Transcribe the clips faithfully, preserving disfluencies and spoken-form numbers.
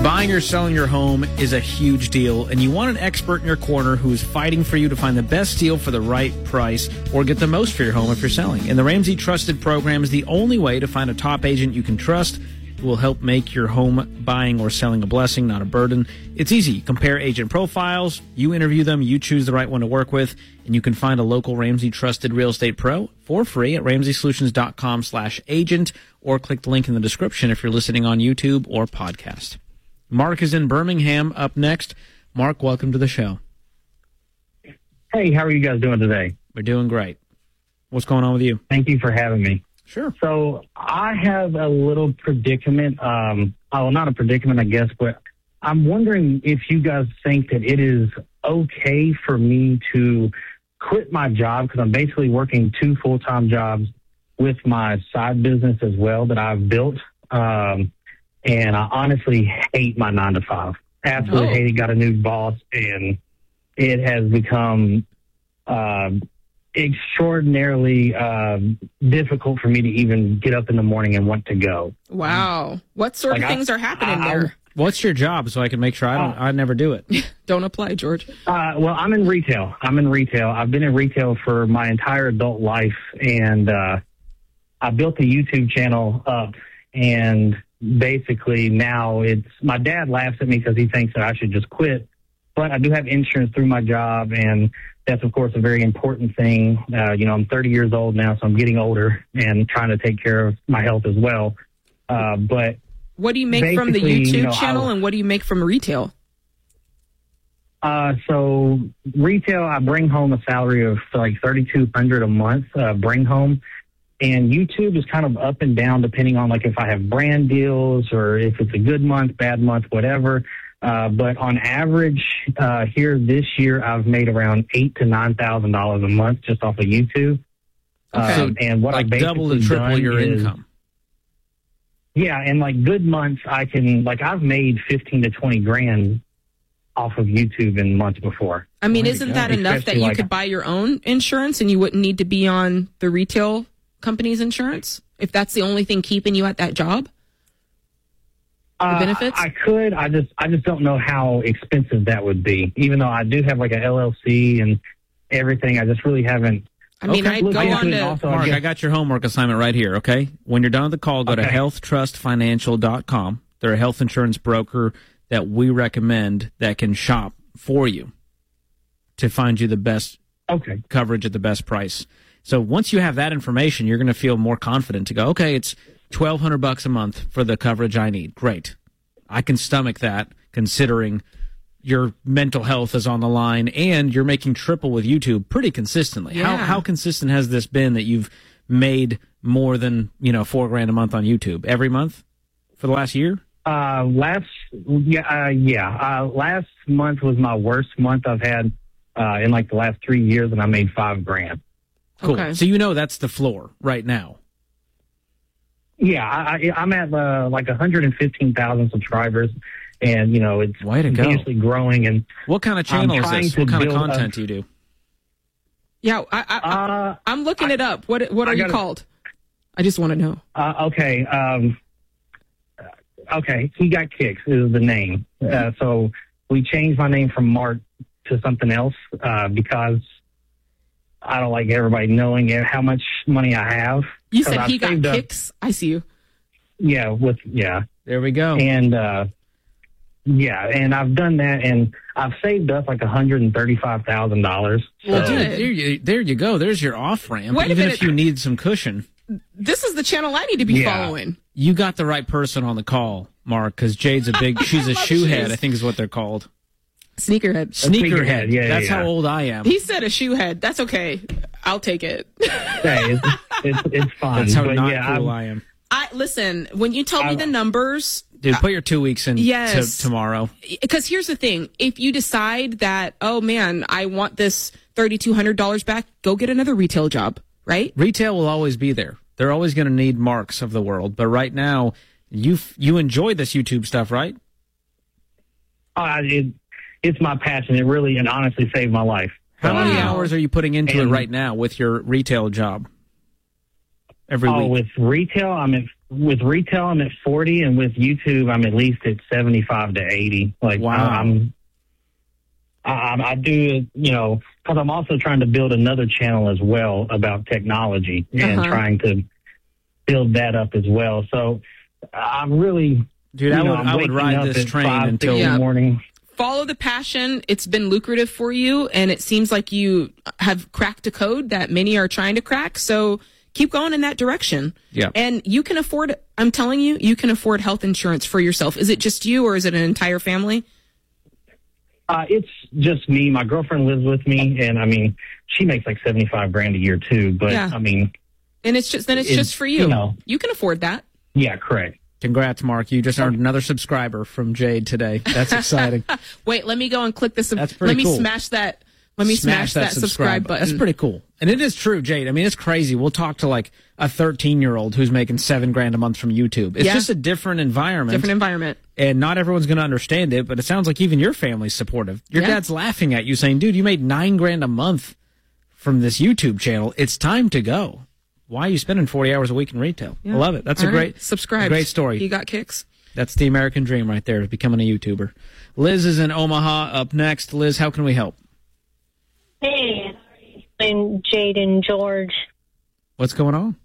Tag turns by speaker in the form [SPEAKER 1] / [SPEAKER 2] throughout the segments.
[SPEAKER 1] Buying or selling your home is a huge deal, and you want an expert in your corner who is fighting for you to find the best deal for the right price or get the most for your home if you're selling. And the Ramsey Trusted Program is the only way to find a top agent you can trust who will help make your home buying or selling a blessing, not a burden. It's easy. Compare agent profiles, you interview them, you choose the right one to work with, and you can find a local Ramsey Trusted Real Estate Pro for free at ramsey solutions dot com slash agent, or click the link in the description if you're listening on YouTube or podcast. Mark is in Birmingham up next. Mark, welcome to the show.
[SPEAKER 2] Hey, how are you guys doing today?
[SPEAKER 1] We're doing great. What's going on with you?
[SPEAKER 2] Thank you for having me.
[SPEAKER 1] Sure.
[SPEAKER 2] So I have a little predicament. Um, oh, not a predicament, I guess, but I'm wondering if you guys think that it is okay for me to quit my job, because I'm basically working two full-time jobs with my side business as well that I've built. Um, and I honestly hate my nine to five. Absolutely
[SPEAKER 1] Oh.
[SPEAKER 2] hate it. Got a new boss, and it has become uh, extraordinarily uh, difficult for me to even get up in the morning and want to go.
[SPEAKER 3] Wow. What sort
[SPEAKER 2] Like
[SPEAKER 3] of
[SPEAKER 2] I-
[SPEAKER 3] things are happening
[SPEAKER 2] I-
[SPEAKER 3] there?
[SPEAKER 1] What's your job so I can make sure I don't,
[SPEAKER 2] Oh.
[SPEAKER 1] I never do it?
[SPEAKER 3] Don't apply, George.
[SPEAKER 2] Uh, well, I'm in retail. I'm in retail. I've been in retail for my entire adult life, and uh, I built a YouTube channel up, and basically now it's, my dad laughs at me because he thinks that I should just quit, but I do have insurance through my job, and that's, of course, a very important thing. Uh, you know, I'm thirty years old now, so I'm getting older and trying to take care of my health as well. Uh, but
[SPEAKER 3] What do you make from the
[SPEAKER 2] Basically,
[SPEAKER 3] YouTube
[SPEAKER 2] you know,
[SPEAKER 3] channel,
[SPEAKER 2] I'll-
[SPEAKER 3] and what do you make from retail?
[SPEAKER 2] Uh, so retail, I bring home a salary of like thirty-two hundred dollars a month, uh, bring home. And YouTube is kind of up and down depending on like if I have brand deals or if it's a good month, bad month, whatever. Uh, but on average, uh, here this year, I've made around eight to nine thousand dollars a month just off of YouTube.
[SPEAKER 3] Okay.
[SPEAKER 2] Um, and what
[SPEAKER 1] like
[SPEAKER 2] I basically
[SPEAKER 1] double and triple
[SPEAKER 2] done
[SPEAKER 1] your
[SPEAKER 2] is,
[SPEAKER 1] income.
[SPEAKER 2] Yeah, and like good months, I can like I've made fifteen to twenty grand off of YouTube in months before.
[SPEAKER 3] I mean,
[SPEAKER 1] Way to
[SPEAKER 3] isn't
[SPEAKER 1] go.
[SPEAKER 3] that enough that
[SPEAKER 2] Especially
[SPEAKER 3] you
[SPEAKER 2] like-
[SPEAKER 3] could buy your own insurance and you wouldn't need to be on the retail company's insurance if that's the only thing keeping you at that job?
[SPEAKER 2] Uh,
[SPEAKER 3] benefits?
[SPEAKER 2] I could. I just I just don't know how expensive that would be. Even though I do have like a L L C and everything, I just really haven't.
[SPEAKER 3] I mean,
[SPEAKER 1] Okay.
[SPEAKER 3] I'd
[SPEAKER 2] Look
[SPEAKER 3] go
[SPEAKER 2] into
[SPEAKER 3] on
[SPEAKER 2] it
[SPEAKER 3] to...
[SPEAKER 2] also.
[SPEAKER 1] Mark,
[SPEAKER 2] guess-
[SPEAKER 1] I got your homework assignment right here, okay? When you're done with the call, go to
[SPEAKER 2] Okay.
[SPEAKER 1] health trust financial dot com. They're a health insurance broker that we recommend that can shop for you to find you the best
[SPEAKER 2] Okay.
[SPEAKER 1] coverage at the best price. So once you have that information, you're going to feel more confident to go, okay, it's twelve hundred bucks a month for the coverage I need. Great. I can stomach that considering your mental health is on the line and you're making triple with YouTube pretty consistently. How
[SPEAKER 3] Yeah.
[SPEAKER 1] how consistent has this been that you've made more than, you know, four grand a month on YouTube every month for the last year?
[SPEAKER 2] Uh, last yeah uh, yeah uh, last month was my worst month I've had uh, in like the last three years, and I made five grand.
[SPEAKER 1] Cool.
[SPEAKER 3] Okay.
[SPEAKER 1] So you know that's the floor right now.
[SPEAKER 2] Yeah, I, I, I'm at uh, like one hundred fifteen thousand subscribers, and you know it's
[SPEAKER 1] Way to go.
[SPEAKER 2] continuously growing. And
[SPEAKER 1] What kind of channel is
[SPEAKER 2] trying
[SPEAKER 1] this?
[SPEAKER 2] to
[SPEAKER 1] What kind of
[SPEAKER 2] build
[SPEAKER 1] content
[SPEAKER 2] a-
[SPEAKER 1] do you do?
[SPEAKER 3] Yeah, I, I, I,
[SPEAKER 2] uh,
[SPEAKER 3] I'm looking it up. What What are
[SPEAKER 2] I
[SPEAKER 3] you
[SPEAKER 2] gotta-
[SPEAKER 3] called? I just want to know.
[SPEAKER 2] Uh, okay. Um, okay. He Got Kicks is the name. Uh, so we changed my name from Mark to something else uh, because I don't like everybody knowing how much money I have.
[SPEAKER 3] You
[SPEAKER 2] 'Cause
[SPEAKER 3] said
[SPEAKER 2] I've
[SPEAKER 3] he got
[SPEAKER 2] saved up-
[SPEAKER 3] kicks. I see you.
[SPEAKER 2] Yeah. With yeah,
[SPEAKER 1] There we go.
[SPEAKER 2] and uh, yeah, and I've done that, and I've saved up like one hundred and thirty-five thousand dollars.
[SPEAKER 1] Well,
[SPEAKER 3] Good.
[SPEAKER 1] dude, there you, there you go. There's your off ramp.
[SPEAKER 3] Wait a
[SPEAKER 1] Even
[SPEAKER 3] minute.
[SPEAKER 1] if you need some cushion,
[SPEAKER 3] This is the channel I need to be
[SPEAKER 2] Yeah.
[SPEAKER 3] following.
[SPEAKER 1] you got the right person on the call, Mark. Because Jade's a big. She's a
[SPEAKER 3] love
[SPEAKER 1] shoe head.
[SPEAKER 3] shoes.
[SPEAKER 1] I think is what they're called.
[SPEAKER 3] Sneakerhead.
[SPEAKER 1] Sneakerhead.
[SPEAKER 2] sneakerhead, yeah,
[SPEAKER 1] That's
[SPEAKER 2] yeah,
[SPEAKER 1] how
[SPEAKER 2] yeah.
[SPEAKER 1] old I am.
[SPEAKER 3] He said a shoe head. That's okay. I'll take it.
[SPEAKER 2] Hey, it's, it's it's fine.
[SPEAKER 1] That's how
[SPEAKER 2] but
[SPEAKER 1] not
[SPEAKER 2] yeah,
[SPEAKER 1] cool
[SPEAKER 2] I'm-
[SPEAKER 1] I am.
[SPEAKER 3] I listen. When you tell me
[SPEAKER 2] I-
[SPEAKER 3] the numbers,
[SPEAKER 1] Dude, put your two weeks in
[SPEAKER 3] Yes.
[SPEAKER 1] to tomorrow.
[SPEAKER 3] because here's the thing: if you decide that, oh man, I want this thirty-two hundred dollars back, go get another retail job, right?
[SPEAKER 1] Retail will always be there. They're always going to need Marks of the world. But right now, you you enjoy this YouTube stuff, right?
[SPEAKER 2] Uh, it, it's my passion. It really and honestly saved my life.
[SPEAKER 1] How many
[SPEAKER 3] Wow.
[SPEAKER 1] hours are you putting into it
[SPEAKER 2] And-
[SPEAKER 1] right now with your retail job? Every
[SPEAKER 2] Oh,
[SPEAKER 1] week.
[SPEAKER 2] with retail, I'm at with retail, I'm at forty, and with YouTube, I'm at least at seventy-five to eighty. Like,
[SPEAKER 1] wow.
[SPEAKER 2] I, I'm, I, I do, you know, because I'm also trying to build another channel as well about technology and
[SPEAKER 3] Uh-huh.
[SPEAKER 2] trying to build that up as well. So I'm really,
[SPEAKER 1] Dude,
[SPEAKER 2] you
[SPEAKER 1] I
[SPEAKER 2] know,
[SPEAKER 1] would,
[SPEAKER 2] I'm
[SPEAKER 1] I would
[SPEAKER 2] waking
[SPEAKER 1] ride
[SPEAKER 2] up
[SPEAKER 1] this
[SPEAKER 2] at
[SPEAKER 1] train
[SPEAKER 2] five,
[SPEAKER 1] until
[SPEAKER 2] six in the morning.
[SPEAKER 3] Follow the passion. It's been lucrative for you, and it seems like you have cracked a code that many are trying to crack. So keep going in that direction.
[SPEAKER 1] Yeah.
[SPEAKER 3] And you can afford, I'm telling you, you can afford health insurance for yourself. Is it just you, or is it an entire family?
[SPEAKER 2] Uh, it's just me. My girlfriend lives with me, and I mean, she makes like seventy-five grand a year too. But
[SPEAKER 3] Yeah.
[SPEAKER 2] I mean,
[SPEAKER 3] And it's just then it's,
[SPEAKER 2] It's,
[SPEAKER 3] just for you.
[SPEAKER 2] you know.
[SPEAKER 3] You can afford that.
[SPEAKER 2] yeah, correct.
[SPEAKER 1] Congrats, Mark. You just earned another subscriber from Jade today. That's exciting.
[SPEAKER 3] Wait, let me go and click this.
[SPEAKER 1] That's pretty
[SPEAKER 3] Let me
[SPEAKER 1] cool.
[SPEAKER 3] smash that. Let me smash, that, subscribe button.
[SPEAKER 1] That's pretty cool. And it is true, Jade. I mean, it's crazy. We'll talk to like a thirteen-year-old who's making seven grand a month from YouTube. It's
[SPEAKER 3] Yeah.
[SPEAKER 1] just a different environment.
[SPEAKER 3] Different environment.
[SPEAKER 1] And not everyone's going to understand it, but it sounds like even your family's supportive. Your
[SPEAKER 3] Yeah.
[SPEAKER 1] dad's laughing at you saying, dude, you made nine grand a month from this YouTube channel. It's time to go. Why are you spending forty hours a week in retail? I love it. That's
[SPEAKER 3] All
[SPEAKER 1] a
[SPEAKER 3] right.
[SPEAKER 1] great,
[SPEAKER 3] subscribe.
[SPEAKER 1] great story.
[SPEAKER 3] You got kicks.
[SPEAKER 1] That's the American dream right there, is becoming a YouTuber. Liz is in Omaha up next. Liz, how can we help?
[SPEAKER 4] Hey, I'm Jade and George.
[SPEAKER 1] What's going on?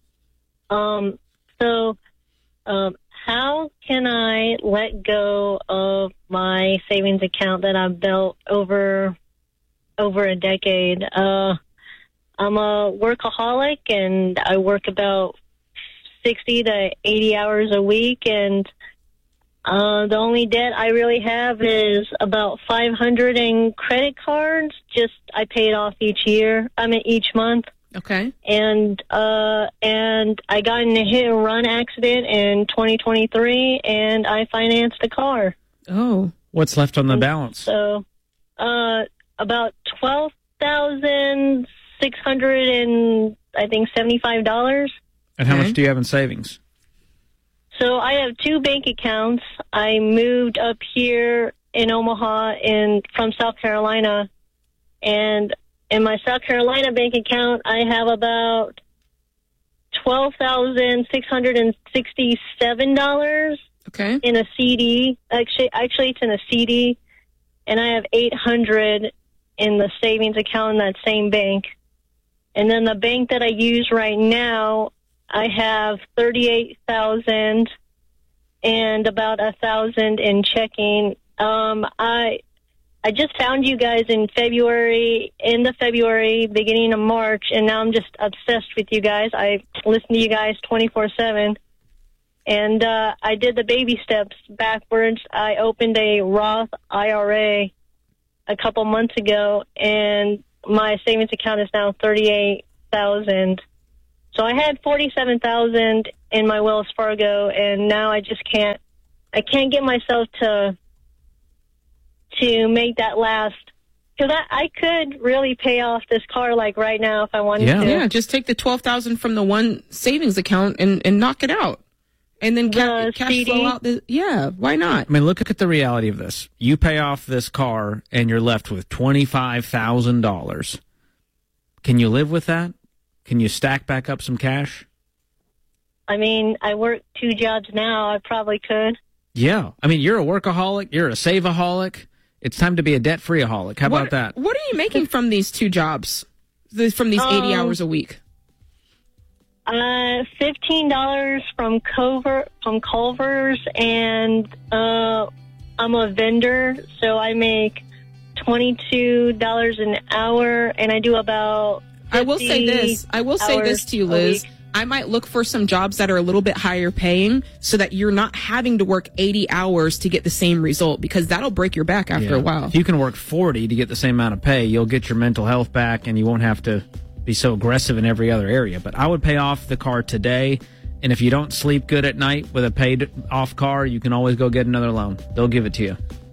[SPEAKER 4] Um, so, um, how can I let go of my savings account that I've built over over a decade? Uh, I'm a workaholic, and I work about sixty to eighty hours a week, and Uh, the only debt I really have is about five hundred in credit cards. Just I pay it off each year. I mean each month.
[SPEAKER 3] Okay.
[SPEAKER 4] And uh, and I got in a hit and run accident in twenty twenty-three, and I financed a car.
[SPEAKER 3] Oh.
[SPEAKER 1] What's left on the balance?
[SPEAKER 4] So, uh, about twelve thousand six hundred and I think seventy-five dollars.
[SPEAKER 1] And how
[SPEAKER 3] Okay.
[SPEAKER 1] much do you have in savings?
[SPEAKER 4] So I have two bank accounts. I moved up here in Omaha in from South Carolina, and in my South Carolina bank account, I have about twelve thousand six hundred and sixty-seven dollars
[SPEAKER 3] Okay.
[SPEAKER 4] in a C D. Actually, actually, it's in a C D, and I have eight hundred in the savings account in that same bank. And then the bank that I use right now, I have thirty-eight thousand and about a thousand in checking. Um, I I just found you guys in February, end of February, beginning of March, and now I'm just obsessed with you guys. I listen to you guys twenty-four seven. And uh, I did the baby steps backwards. I opened a Roth I R A a couple months ago, and my savings account is now thirty-eight thousand. So I had forty-seven thousand in my Wells Fargo, and now I just can't. I can't get myself to to make that last. Because I, I could really pay off this car like right now if I wanted
[SPEAKER 1] Yeah.
[SPEAKER 4] to.
[SPEAKER 3] Yeah, just take the twelve thousand from the one savings account and, and knock it out. And then ca-
[SPEAKER 4] The
[SPEAKER 3] cash
[SPEAKER 4] C D?
[SPEAKER 3] flow out the yeah, why not?
[SPEAKER 1] I mean, look at the reality of this. You pay off this car and you're left with twenty-five thousand dollars. Can you live with that? Can you stack back up some cash?
[SPEAKER 4] I mean, I work two jobs now. I probably could.
[SPEAKER 1] Yeah. I mean, you're a workaholic. You're a save-aholic. It's time to be a debt-free-aholic. How
[SPEAKER 3] what,
[SPEAKER 1] about that?
[SPEAKER 3] What are you making from these two jobs? The, from these eighty
[SPEAKER 4] Um,
[SPEAKER 3] hours a week?
[SPEAKER 4] Uh, fifteen dollars from Culver from Culver's, and uh, I'm a vendor, so I make twenty-two dollars an hour, and I do about.
[SPEAKER 3] I will say this. I will say this to you,
[SPEAKER 4] hours a
[SPEAKER 3] Liz.
[SPEAKER 4] week.
[SPEAKER 3] I might look for some jobs that are a little bit higher paying so that you're not having to work eighty hours to get the same result, because that'll break your back after
[SPEAKER 1] Yeah.
[SPEAKER 3] a while.
[SPEAKER 1] If you can work forty to get the same amount of pay, you'll get your mental health back and you won't have to be so aggressive in every other area. But I would pay off the car today. And if you don't sleep good at night with a paid off car, you can always go get another loan. They'll give it to you.